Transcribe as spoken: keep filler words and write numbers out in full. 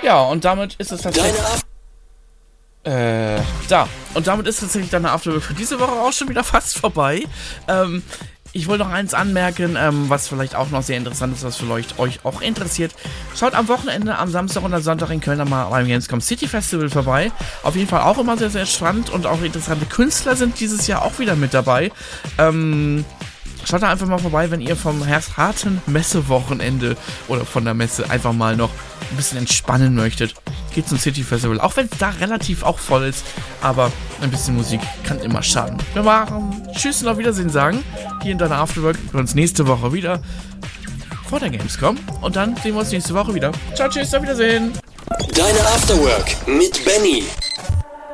Ja, und damit ist es tatsächlich... Deine Äh, da. Und damit ist tatsächlich dann der Afterwork für diese Woche auch schon wieder fast vorbei. Ähm, ich wollte noch eins anmerken, ähm, was vielleicht auch noch sehr interessant ist, was vielleicht euch auch interessiert. Schaut am Wochenende, am Samstag und am Sonntag in Köln mal beim Gamescom City Festival vorbei. Auf jeden Fall auch immer sehr, sehr spannend und auch interessante Künstler sind dieses Jahr auch wieder mit dabei. Ähm... Schaut da einfach mal vorbei, wenn ihr vom harten Messewochenende oder von der Messe einfach mal noch ein bisschen entspannen möchtet. Geht zum City Festival, auch wenn es da relativ auch voll ist, aber ein bisschen Musik kann immer schaden. Wir machen Tschüss und auf Wiedersehen sagen, hier in deiner Afterwork. Wir uns nächste Woche wieder vor der Gamescom und dann sehen wir uns nächste Woche wieder. Ciao, tschüss, auf Wiedersehen. Deine Afterwork mit Benny.